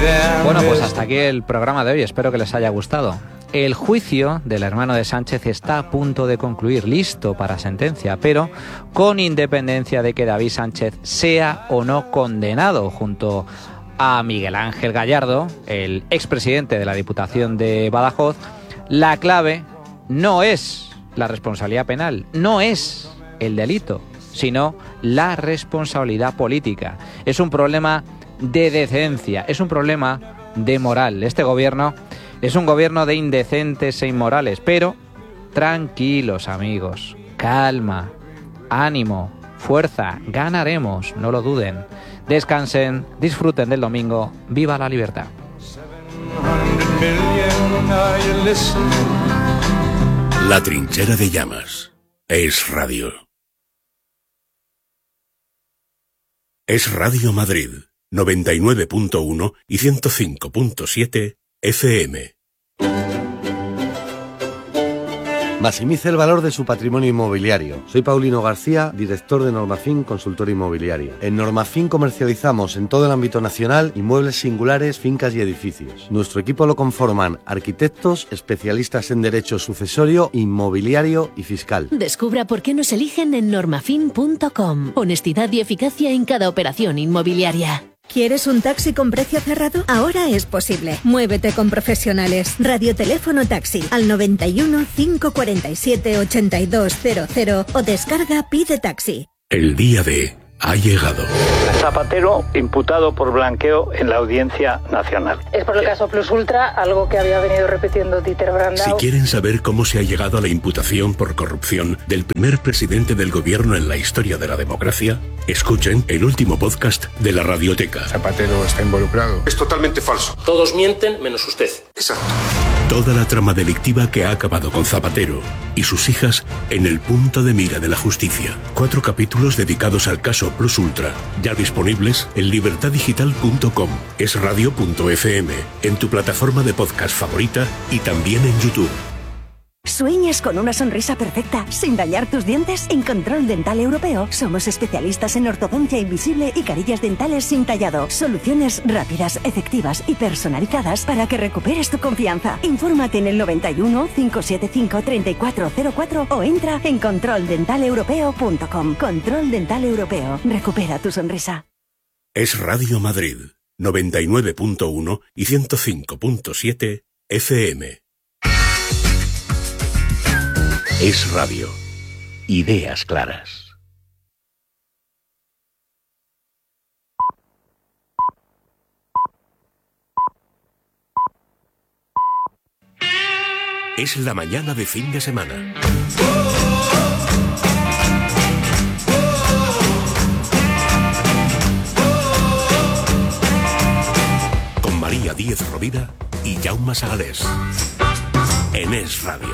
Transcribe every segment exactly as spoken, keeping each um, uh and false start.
Bueno, pues hasta aquí el programa de hoy. Espero que les haya gustado. El juicio del hermano de Sánchez está a punto de concluir, listo para sentencia, pero con independencia de que David Sánchez sea o no condenado, junto a Miguel Ángel Gallardo, el expresidente de la Diputación de Badajoz, la clave no es la responsabilidad penal, no es el delito, sino la responsabilidad política. Es un problema de decencia, es un problema de moral. Este gobierno es un gobierno de indecentes e inmorales, pero tranquilos, amigos, calma, ánimo, fuerza, ganaremos, no lo duden. Descansen, disfruten del domingo, ¡viva la libertad! La Trinchera de Llamas es radio. Es Radio Madrid, noventa y nueve punto uno y ciento cinco punto siete F M. Maximice el valor de su patrimonio inmobiliario. Soy Paulino García, director de Normafin Consultor Inmobiliario. En Normafin comercializamos en todo el ámbito nacional inmuebles singulares, fincas y edificios. Nuestro equipo lo conforman arquitectos, especialistas en derecho sucesorio, inmobiliario y fiscal. Descubra por qué nos eligen en normafin punto com. Honestidad y eficacia en cada operación inmobiliaria. ¿Quieres un taxi con precio cerrado? Ahora es posible. Muévete con profesionales. Radioteléfono taxi al noventa y uno, cinco cuarenta y siete, ochenta y dos cero cero o descarga Pide Taxi. El día de ha llegado. Zapatero imputado por blanqueo en la Audiencia Nacional. Es por el caso Plus Ultra, algo que había venido repitiendo Dieter Brandau. Si quieren saber cómo se ha llegado a la imputación por corrupción del primer presidente del gobierno en la historia de la democracia, escuchen el último podcast de la Radioteca. Zapatero está involucrado. Es totalmente falso. Todos mienten menos usted. Exacto. Toda la trama delictiva que ha acabado con Zapatero y sus hijas en el punto de mira de la justicia. Cuatro capítulos dedicados al caso Plus Ultra, ya disponibles en libertad digital punto com, es radio punto f m, en tu plataforma de podcast favorita y también en YouTube. ¿Sueñas con una sonrisa perfecta sin dañar tus dientes? En Control Dental Europeo somos especialistas en ortodoncia invisible y carillas dentales sin tallado. Soluciones rápidas, efectivas y personalizadas para que recuperes tu confianza. Infórmate en el noventa y uno, cinco siete cinco, treinta y cuatro cero cuatro o entra en control dental europeo punto com. Control Dental Europeo. Recupera tu sonrisa. Es Radio Madrid, noventa y nueve punto uno y ciento cinco punto siete F M. Es radio. Ideas claras. Es la mañana de fin de semana. Con María Díez Rovira y Jaume Sagalés. En Es Radio.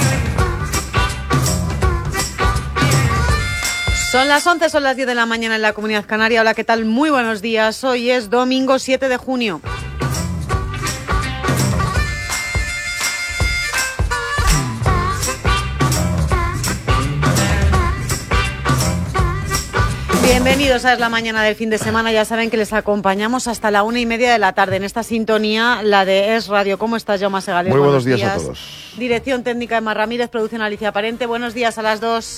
Son las once, son las diez de la mañana en la Comunidad Canaria. Hola, ¿qué tal? Muy buenos días. Hoy es domingo siete de junio. Bienvenidos a Es la Mañana del fin de semana. Ya saben que les acompañamos hasta la una y media de la tarde en esta sintonía, la de Es Radio. ¿Cómo estás, Jaume Segales? Muy buenos, buenos días, días a todos. Dirección técnica Emma Ramírez, producción Alicia Parente. Buenos días a las dos.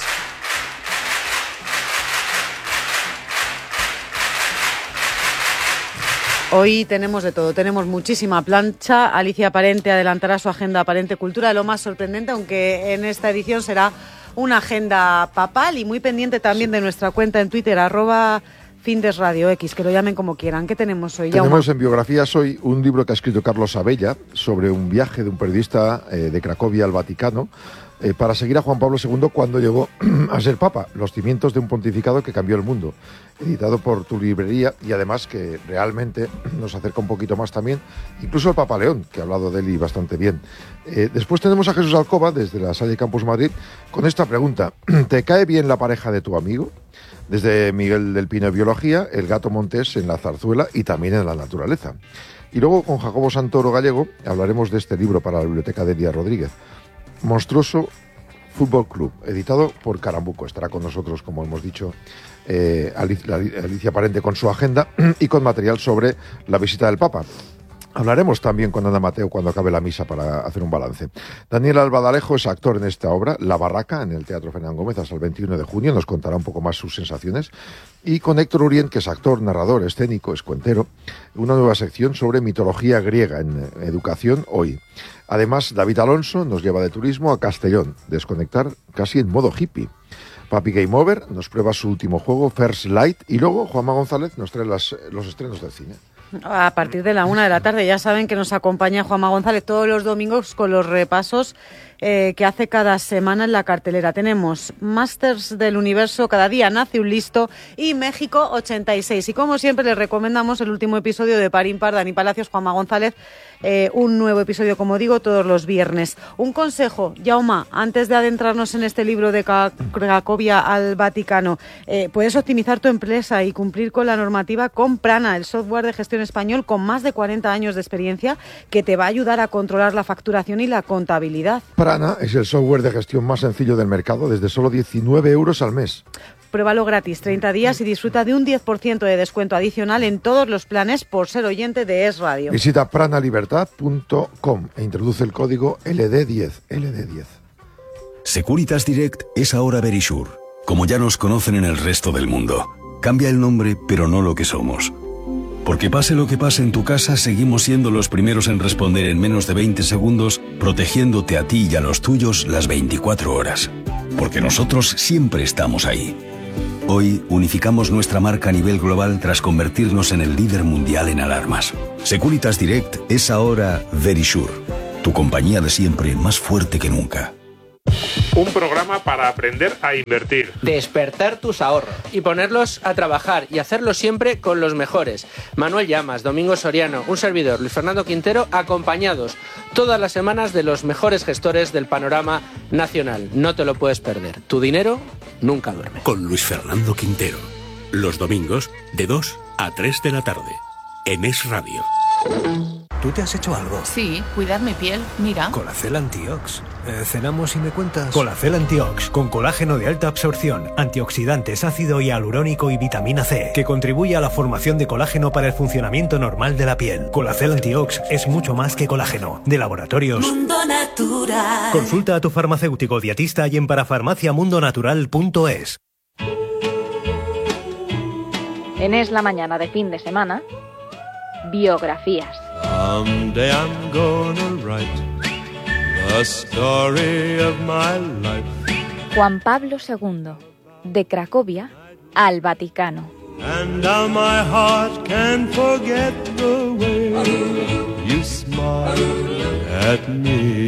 Hoy tenemos de todo, tenemos muchísima plancha. Alicia Parente adelantará su agenda Parente Cultura de lo más sorprendente, aunque en esta edición será una agenda papal y muy pendiente también de nuestra cuenta en Twitter, arroba Findesradio X, que lo llamen como quieran. ¿Qué tenemos hoy? Tenemos en biografías hoy un libro que ha escrito Carlos Abella sobre un viaje de un periodista eh, de Cracovia al Vaticano eh, para seguir a Juan Pablo segundo cuando llegó a ser Papa, los cimientos de un pontificado que cambió el mundo, editado por Tu Librería, y además que realmente nos acerca un poquito más también, incluso el Papa León, que ha hablado de él y bastante bien. Eh, después tenemos a Jesús Alcoba, desde la Salle Campus Madrid, con esta pregunta: ¿te cae bien la pareja de tu amigo? Desde Miguel del Pino, Biología, el gato montés en la zarzuela y también en la naturaleza. Y luego con Jacobo Santoro Gallego hablaremos de este libro para la biblioteca de Elia Rodríguez, Monstruoso Fútbol Club, editado por Carambuco. Estará con nosotros, como hemos dicho, eh, Alicia, Alicia Parente con su agenda y con material sobre la visita del Papa. Hablaremos también con Ana Mateo cuando acabe la misa para hacer un balance. Daniel Albadalejo es actor en esta obra, La Barraca, en el Teatro Fernán Gómez hasta el veintiuno de junio. Nos contará un poco más sus sensaciones. Y con Héctor Urien, que es actor, narrador, escénico, es cuentero, una nueva sección sobre mitología griega en Educación Hoy. Además, David Alonso nos lleva de turismo a Castellón, desconectar casi en modo hippie. Papi Game Over nos prueba su último juego, First Light, y luego Juanma González nos trae las, los estrenos del cine. A partir de la una de la tarde, ya saben que nos acompaña Juanma González todos los domingos con los repasos eh, que hace cada semana en la cartelera. Tenemos Masters del Universo, Cada día nace un listo, y México ochenta y seis. Y como siempre les recomendamos el último episodio de Par Impar, Dani Palacios, Juanma González, eh, un nuevo episodio, como digo, todos los viernes. Un consejo, Jaume, antes de adentrarnos en este libro de Cracovia al Vaticano, eh, puedes optimizar tu empresa y cumplir con la normativa con Prana, el software de gestión español con más de cuarenta años de experiencia que te va a ayudar a controlar la facturación y la contabilidad. Prana es el software de gestión más sencillo del mercado, desde solo diecinueve euros al mes. Pruébalo gratis, treinta días, y disfruta de un diez por ciento de descuento adicional en todos los planes por ser oyente de Es Radio. Visita pranalibertad punto com e introduce el código L D diez. L D diez. Securitas Direct es ahora Verisure, como ya nos conocen en el resto del mundo. Cambia el nombre, pero no lo que somos. Porque pase lo que pase en tu casa, seguimos siendo los primeros en responder en menos de veinte segundos, protegiéndote a ti y a los tuyos las veinticuatro horas. Porque nosotros siempre estamos ahí. Hoy unificamos nuestra marca a nivel global tras convertirnos en el líder mundial en alarmas. Securitas Direct es ahora Verisure, tu compañía de siempre más fuerte que nunca. Un programa para aprender a invertir. Despertar tus ahorros y ponerlos a trabajar, y hacerlo siempre con los mejores. Manuel Llamas, Domingo Soriano, un servidor, Luis Fernando Quintero, acompañados todas las semanas de los mejores gestores del panorama nacional. No te lo puedes perder. Tu dinero nunca duerme. Con Luis Fernando Quintero. Los domingos de dos a tres de la tarde. En Es Radio. ¿Tú te has hecho algo? Sí, cuidar mi piel, mira. Colacel Antiox. Eh, ¿Cenamos y me cuentas? Colacel Antiox, con colágeno de alta absorción, antioxidantes, ácido hialurónico y vitamina C, que contribuye a la formación de colágeno para el funcionamiento normal de la piel. Colacel Antiox es mucho más que colágeno. De Laboratorios Mundo Natural. Consulta a tu farmacéutico dietista y en parafarmacia mundo natural punto es. En Es la Mañana de fin de semana, biografías. Someday I'm gonna write the story of my life. Juan Pablo segundo, de Cracovia al Vaticano. And now my heart can forget the way you smile at me.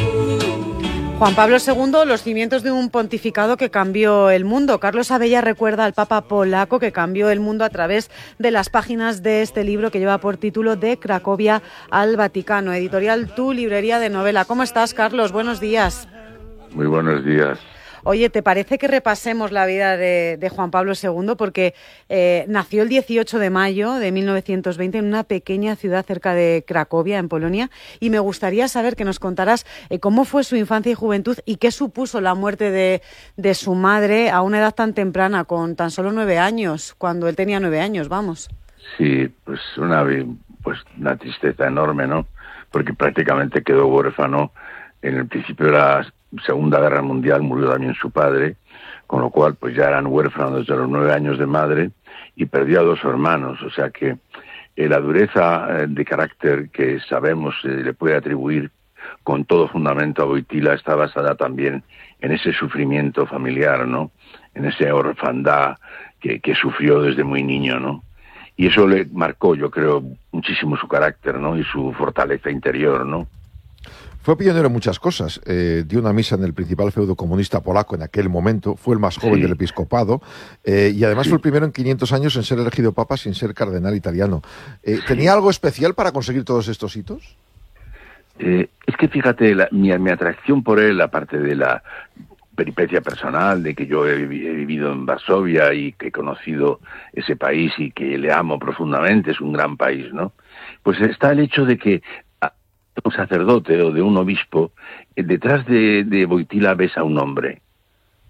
Juan Pablo segundo, los cimientos de un pontificado que cambió el mundo. Carlos Abella recuerda al Papa polaco que cambió el mundo a través de las páginas de este libro que lleva por título De Cracovia al Vaticano. Editorial Tu Librería de Novela. ¿Cómo estás, Carlos? Buenos días. Muy buenos días. Oye, ¿te parece que repasemos la vida de, de Juan Pablo segundo? Porque eh, nació el dieciocho de mayo de mil novecientos veinte en una pequeña ciudad cerca de Cracovia, en Polonia, y me gustaría saber que nos contaras eh, cómo fue su infancia y juventud y qué supuso la muerte de, de su madre a una edad tan temprana, con tan solo nueve años, cuando él tenía nueve años, vamos. Sí, pues una, pues una tristeza enorme, ¿no? Porque prácticamente quedó huérfano en el principio de la Segunda Guerra Mundial, murió también su padre, con lo cual pues ya eran huérfanos desde los nueve años de madre, y perdió a dos hermanos, o sea que eh, la dureza eh, de carácter que sabemos eh, le puede atribuir con todo fundamento a Wojtyła está basada también en ese sufrimiento familiar, ¿no? En esa orfandad que, que sufrió desde muy niño, ¿no? Y eso le marcó, yo creo, muchísimo su carácter, ¿no? Y su fortaleza interior, ¿no? Fue pionero en muchas cosas. Eh, dio una misa en el principal feudo comunista polaco en aquel momento. Fue el más joven sí. del episcopado. Eh, y además sí. fue el primero en quinientos años en ser elegido papa sin ser cardenal italiano. Eh, ¿Tenía algo especial para conseguir todos estos hitos? Eh, es que fíjate, la, mi, mi atracción por él, aparte de la peripecia personal, de que yo he, he vivido en Varsovia y que he conocido ese país y que le amo profundamente, es un gran país, ¿no? Pues está el hecho de que un sacerdote o de un obispo, detrás de, de Wojtyła ves a un hombre,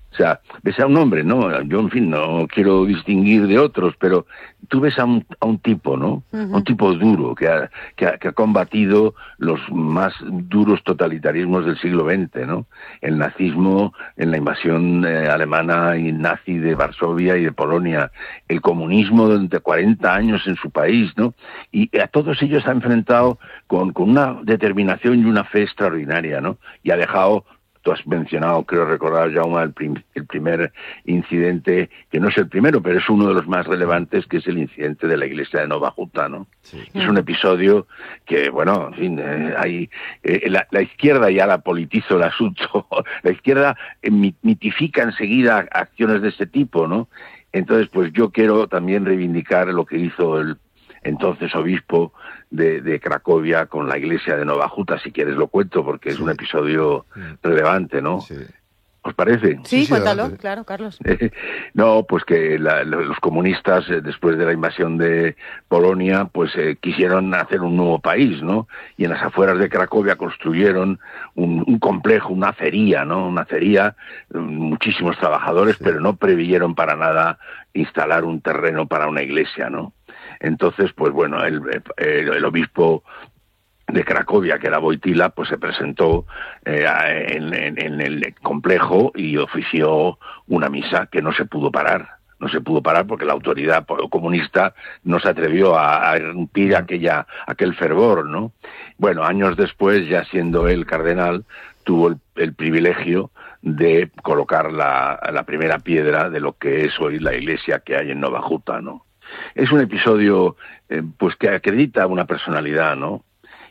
O sea, ves a un hombre, ¿no? Yo, en fin, no quiero distinguir de otros, pero tú ves a un, a un tipo, ¿no? Uh-huh. Un tipo duro, que ha, que, ha, que ha combatido los más duros totalitarismos del siglo veinte, ¿no? El nazismo en la invasión eh, alemana y nazi de Varsovia y de Polonia, el comunismo durante cuarenta años en su país, ¿no? Y a todos ellos ha enfrentado con, con una determinación y una fe extraordinaria, ¿no? Y ha dejado... Tú has mencionado, creo recordar, Jaume, el, prim, el primer incidente, que no es el primero, pero es uno de los más relevantes, que es el incidente de la iglesia de Nova Huta, ¿no? Sí. Es un episodio que, bueno, en fin, eh, hay, eh, la, la izquierda ya la politizó el asunto, la izquierda eh, mitifica enseguida acciones de ese tipo, ¿no? Entonces, pues yo quiero también reivindicar lo que hizo el entonces obispo de, de Cracovia con la iglesia de Nova Huta. Si quieres lo cuento, porque es sí. un episodio sí. relevante, ¿no? Sí. ¿Os parece? Sí, sí, cuéntalo, adelante. Claro, Carlos. No, pues que la, los comunistas, eh, después de la invasión de Polonia, pues eh, quisieron hacer un nuevo país, ¿no? Y en las afueras de Cracovia construyeron un, un complejo, una acería, ¿no? Una acería, muchísimos trabajadores, sí. pero no preveyeron para nada instalar un terreno para una iglesia, ¿no? Entonces, pues bueno, el, el, el obispo de Cracovia, que era Wojtyła, pues se presentó eh, en, en, en el complejo y ofició una misa que no se pudo parar. No se pudo parar porque la autoridad comunista no se atrevió a, a irrumpir aquella, aquel fervor, ¿no? Bueno, años después, ya siendo él cardenal, tuvo el, el privilegio de colocar la, la primera piedra de lo que es hoy la iglesia que hay en Nova Huta, ¿no? Es un episodio eh, pues que acredita una personalidad, ¿no?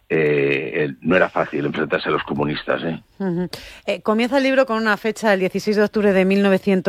Eh, eh, no era fácil enfrentarse a los comunistas, ¿eh? Uh-huh. eh, comienza el libro con una fecha, el dieciséis de octubre de mil novecientos